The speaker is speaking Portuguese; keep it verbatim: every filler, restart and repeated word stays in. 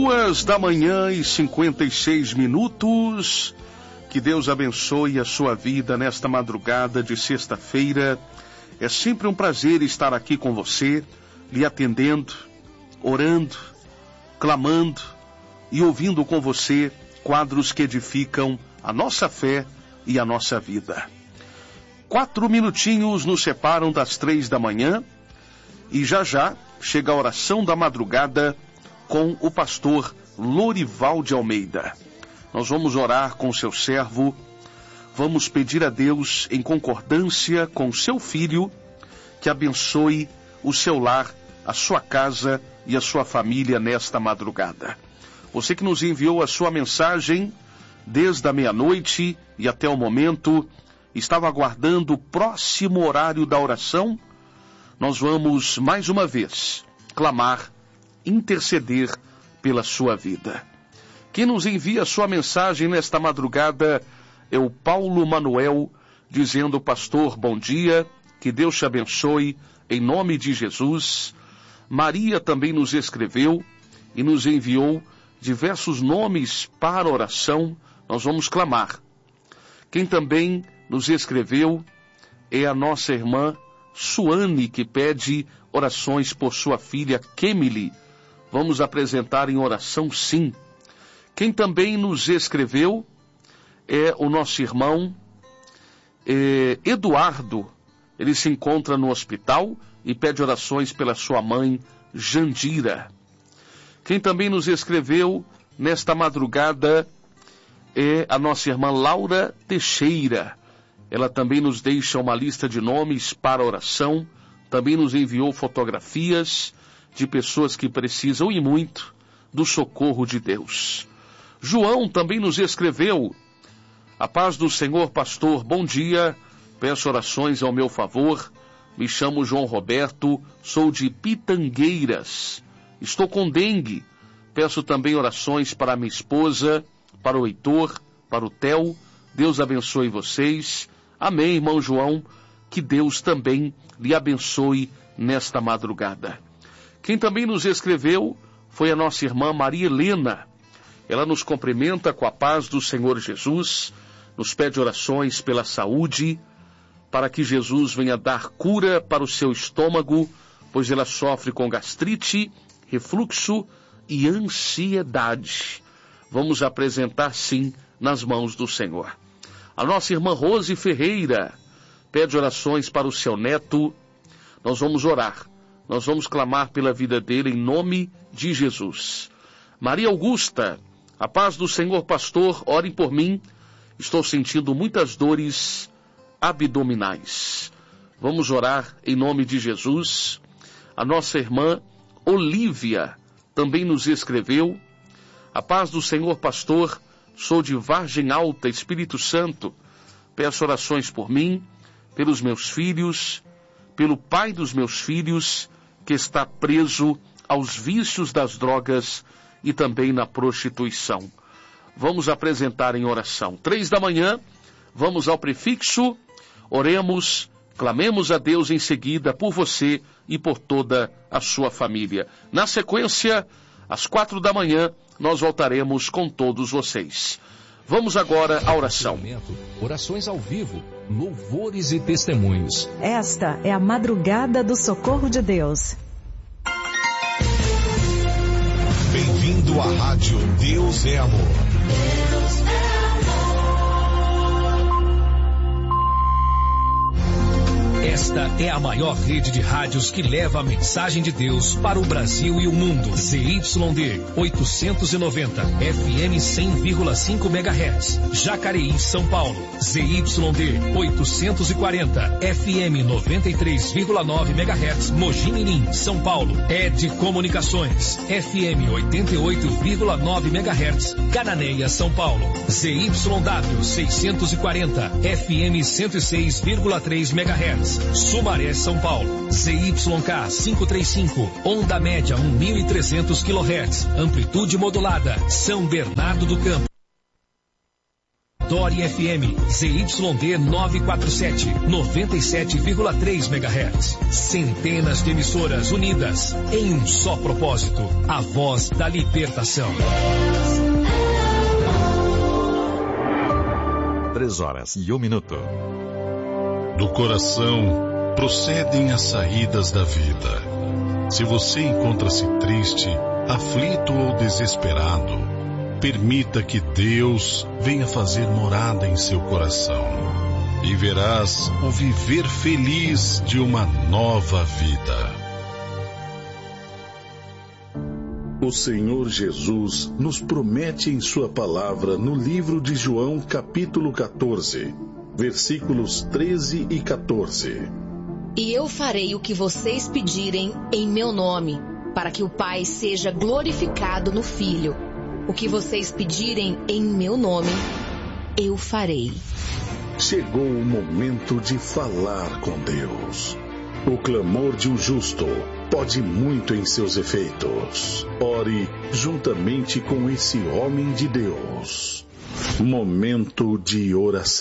Duas da manhã e cinquenta e seis minutos. Que Deus abençoe a sua vida nesta madrugada de sexta-feira. É sempre um prazer estar aqui com você, lhe atendendo, orando, clamando e ouvindo com você quadros que edificam a nossa fé e a nossa vida. Quatro minutinhos nos separam das três da manhã e já já chega a oração da madrugada com o pastor Lorival de Almeida. Nós vamos orar com seu servo, vamos pedir a Deus, em concordância com seu filho, que abençoe o seu lar, a sua casa e a sua família nesta madrugada. Você que nos enviou a sua mensagem desde a meia-noite e até o momento, estava aguardando o próximo horário da oração. Nós vamos, mais uma vez, clamar, interceder pela sua vida. Quem nos envia a sua mensagem nesta madrugada é o Paulo Manuel, dizendo: pastor, bom dia, que Deus te abençoe, em nome de Jesus. Maria também nos escreveu e nos enviou diversos nomes para oração. Nós vamos clamar. Quem também nos escreveu é a nossa irmã Suane, que pede orações por sua filha Kemily. Vamos apresentar em oração, sim. Quem também nos escreveu é o nosso irmão eh, Eduardo. Ele se encontra no hospital e pede orações pela sua mãe Jandira. Quem também nos escreveu nesta madrugada é a nossa irmã Laura Teixeira. Ela também nos deixa uma lista de nomes para oração, também nos enviou fotografias de pessoas que precisam e muito do socorro de Deus. João também nos escreveu: a paz do Senhor, pastor, bom dia, peço orações ao meu favor, me chamo João Roberto, sou de Pitangueiras, estou com dengue, peço também orações para minha esposa, para o Heitor, para o Theo, Deus abençoe vocês. Amém, irmão João, que Deus também lhe abençoe nesta madrugada. Quem também nos escreveu foi a nossa irmã Maria Helena. Ela nos cumprimenta com a paz do Senhor Jesus, nos pede orações pela saúde, para que Jesus venha dar cura para o seu estômago, pois ela sofre com gastrite, refluxo e ansiedade. Vamos apresentar, sim, nas mãos do Senhor. A nossa irmã Rose Ferreira pede orações para o seu neto. Nós vamos orar. Nós vamos clamar pela vida dele em nome de Jesus. Maria Augusta, a paz do Senhor, pastor, orem por mim. Estou sentindo muitas dores abdominais. Vamos orar em nome de Jesus. A nossa irmã Olívia também nos escreveu: a paz do Senhor, pastor, sou de Vargem Alta, Espírito Santo. Peço orações por mim, pelos meus filhos, pelo pai dos meus filhos, que está preso aos vícios das drogas e também na prostituição. Vamos apresentar em oração. Três da manhã, vamos ao prefixo, oremos, clamemos a Deus em seguida por você e por toda a sua família. Na sequência, às quatro da manhã, nós voltaremos com todos vocês. Vamos agora à oração. Orações ao vivo, louvores e testemunhos. Esta é a madrugada do socorro de Deus. Bem-vindo à rádio Deus é Amor. Deus é amor. Esta é a maior rede de rádios que leva a mensagem de Deus para o Brasil e o mundo. Z Y D oitocentos e noventa, F M cem vírgula cinco megahertz, Jacareí, São Paulo. Z Y D oitocentos e quarenta, F M noventa e três vírgula nove megahertz, Mogi Mirim, São Paulo. Ed Comunicações, F M oitenta e oito vírgula nove megahertz, Cananéia, São Paulo. Z Y W seiscentos e quarenta, F M cento e seis vírgula três megahertz, Sumaré, São Paulo. Z Y K quinhentos e trinta e cinco, onda média mil e trezentos quilohertz, amplitude modulada, São Bernardo do Campo. Adore F M, Z Y D novecentos e quarenta e sete, noventa e sete vírgula três megahertz. Centenas de emissoras unidas em um só propósito, a voz da libertação. Três horas e um minuto. Do coração procedem as saídas da vida. Se você encontra-se triste, aflito ou desesperado, permita que Deus venha fazer morada em seu coração e verás o viver feliz de uma nova vida. O Senhor Jesus nos promete em sua palavra no livro de João, capítulo quatorze, versículos treze e quatorze. E eu farei o que vocês pedirem em meu nome, para que o Pai seja glorificado no Filho. O que vocês pedirem em meu nome, eu farei. Chegou o momento de falar com Deus. O clamor de um justo pode muito em seus efeitos. Ore juntamente com esse homem de Deus. Momento de oração.